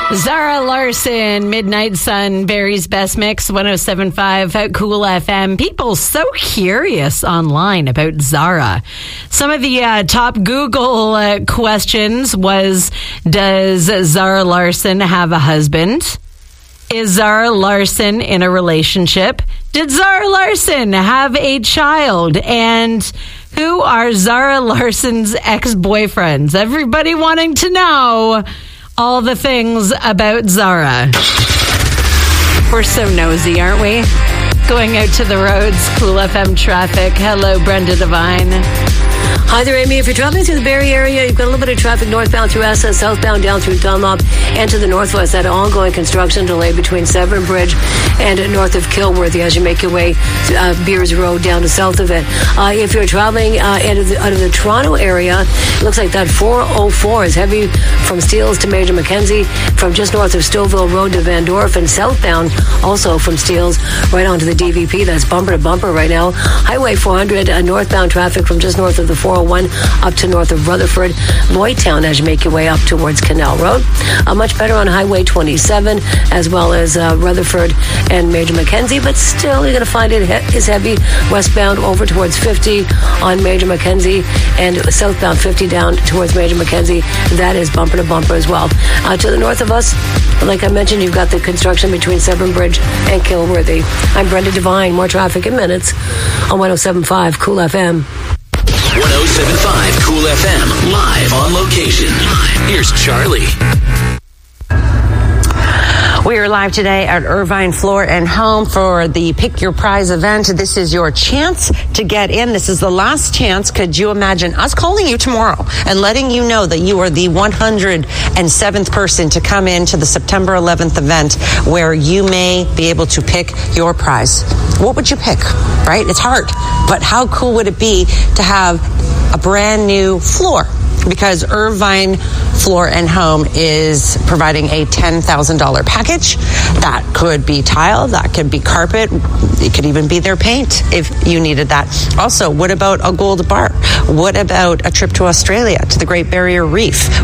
Zara Larson, Midnight Sun, Barry's Best Mix, 107.5 Cool FM. People so curious online about Zara. Some of the top Google questions was, does Zara Larson have a husband? Is Zara Larson in a relationship? Did Zara Larson have a child? And who are Zara Larson's ex-boyfriends? Everybody wanting to know all the things about Zara. We're so nosy, aren't we? Going out to the roads, Cool FM traffic. Hello, Brenda Devine. Hi there, Amy. If you're traveling through the Barrie area, you've got a little bit of traffic northbound through Essa, southbound down through Dunlop, and to the northwest. That ongoing construction delay between Severn Bridge and north of Kilworthy as you make your way Beers Road down to south of it. If you're traveling out of the Toronto area, it looks like that 404 is heavy from Steeles to Major Mackenzie, from just north of Stouffville Road to Van Dorp, and southbound also from Steeles right onto the DVP. That's bumper to bumper right now. Highway 400 northbound traffic from just north of the 401 up to north of Rutherford, Lloydtown as you make your way up towards Canal Road. Much better on Highway 27 as well as Rutherford and Major Mackenzie, but still you're going to find it is heavy westbound over towards 50 on Major Mackenzie and southbound 50 down towards Major Mackenzie. That is bumper to bumper as well. To the north of us, like I mentioned, you've got the construction between Severn Bridge and Kilworthy. I'm Brenda Devine. More traffic in minutes on 107.5 Cool FM. 107.5 Cool FM, live on location. Here's Charlie. We are live today at Irvine Floor and Home for the Pick Your Prize event. This is your chance to get in. This is the last chance. Could you imagine us calling you tomorrow and letting you know that you are the 107th person to come in to the September 11th event where you may be able to pick your prize? What would you pick, right? It's hard, but how cool would it be to have a brand new floor? Because Irvine Floor and Home is providing a $10,000 package. That could be tile, that could be carpet, it could even be their paint if you needed that. Also, what about a gold bar? What about a trip to Australia, to the Great Barrier Reef?